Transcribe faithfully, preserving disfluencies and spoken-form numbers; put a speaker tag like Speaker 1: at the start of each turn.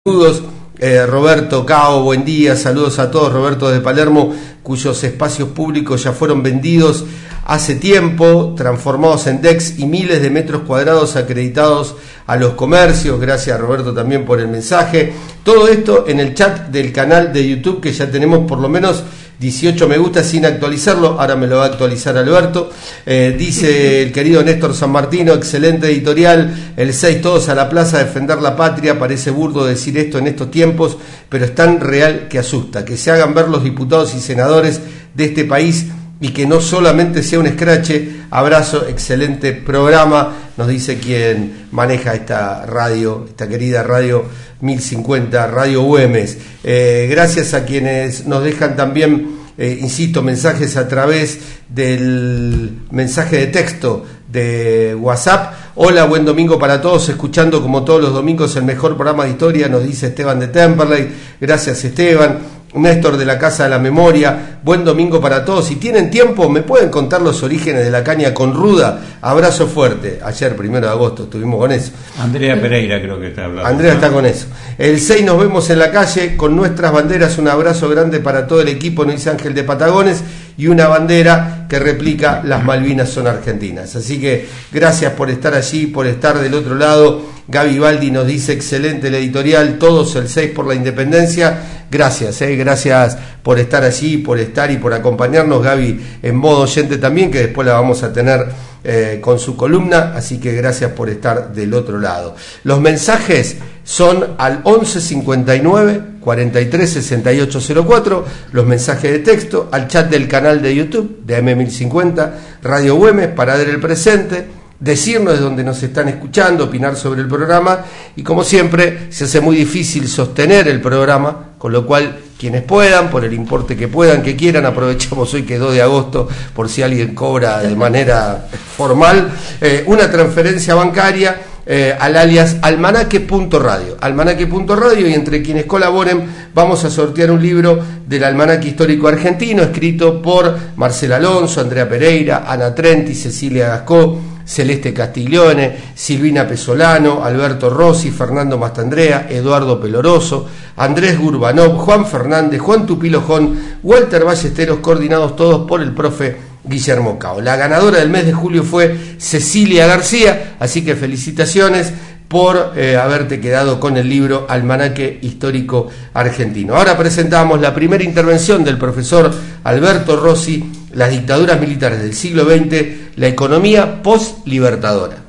Speaker 1: Saludos, eh, Roberto Cao, buen día, saludos a todos. Roberto de Palermo, cuyos espacios públicos ya fueron vendidos hace tiempo, transformados en D E X y miles de metros cuadrados acreditados a los comercios. Gracias, Roberto, también por el mensaje. Todo esto en el chat del canal de YouTube, que ya tenemos por lo menos dieciocho me gusta sin actualizarlo, ahora me lo va a actualizar Alberto. Eh, dice el querido Néstor San Martino, excelente editorial, el seis todos a la plaza a defender la patria. Parece burdo decir esto en estos tiempos, pero es tan real que asusta. Que se hagan ver los diputados y senadores de este país y que no solamente sea un escrache. Abrazo, excelente programa, nos dice quien maneja esta radio, esta querida radio mil cincuenta, Radio Güemes. Eh, gracias a quienes nos dejan también, eh, insisto, mensajes a través del mensaje de texto de WhatsApp. Hola, buen domingo para todos, escuchando como todos los domingos el mejor programa de historia, nos dice Esteban de Temperley. Gracias, Esteban. Néstor de la Casa de la Memoria, buen domingo para todos. Si tienen tiempo, ¿me pueden contar los orígenes de la caña con ruda? Abrazo fuerte. Ayer, primero de agosto, estuvimos con eso.
Speaker 2: Andrea Pereira creo que está hablando.
Speaker 1: Andrea está con eso. El seis nos vemos en la calle con nuestras banderas. Un abrazo grande para todo el equipo, nos dice Ángel de Patagones. Y una bandera que replica las Malvinas son argentinas. Así que gracias por estar allí, por estar del otro lado. Gaby Baldi nos dice excelente el editorial, todos el seis por la independencia. Gracias, eh, gracias por estar allí, por estar y por acompañarnos. Gaby en modo oyente también, que después la vamos a tener eh, con su columna, así que gracias por estar del otro lado. Los mensajes son al once cincuenta y nueve cuarenta y tres sesenta y ocho cero cuatro, los mensajes de texto, al chat del canal de YouTube de A M mil cincuenta, Radio Güemes, para ver el presente, decirnos de dónde nos están escuchando, opinar sobre el programa, y como siempre se hace muy difícil sostener el programa, con lo cual quienes puedan, por el importe que puedan, que quieran, aprovechamos hoy que es dos de agosto, por si alguien cobra de manera formal, eh, una transferencia bancaria eh, al alias almanaque punto radio, almanaque punto radio, y entre quienes colaboren vamos a sortear un libro del Almanaque Histórico Argentino, escrito por Marcela Alonso, Andrea Pereira, Ana Trenti, Cecilia Gascó, Celeste Castiglione, Silvina Pesolano, Alberto Rossi, Fernando Mastandrea, Eduardo Peloroso, Andrés Gurbanov, Juan Fernández, Juan Tupilojón, Walter Ballesteros, coordinados todos por el profe Guillermo Cao. La ganadora del mes de julio fue Cecilia García, así que felicitaciones por eh, haberte quedado con el libro Almanaque Histórico Argentino. Ahora presentamos la primera intervención del profesor Alberto Rossi, las dictaduras militares del siglo veinte, la economía post-libertadora.